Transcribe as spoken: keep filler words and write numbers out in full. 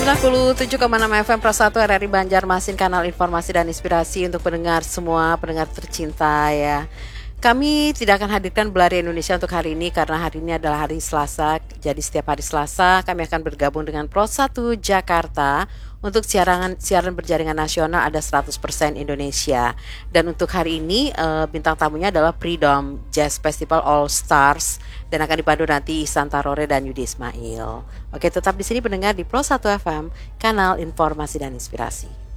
sembilan puluh tujuh koma enam F M Pro satu R R I Banjarmasin, kanal informasi dan inspirasi untuk pendengar semua, pendengar tercinta ya. Kami tidak akan hadirkan Belari Indonesia untuk hari ini karena hari ini adalah hari Selasa. Jadi setiap hari Selasa kami akan bergabung dengan Pro satu Jakarta untuk siaran siaran berjaringan nasional ada seratus persen Indonesia. Dan untuk hari ini uh, bintang tamunya adalah Freedom Jazz Festival All Stars dan akan dipandu nanti Ihsan Tarore dan Yudi Ismail. Oke, tetap di sini pendengar di Pro satu F M, kanal informasi dan inspirasi.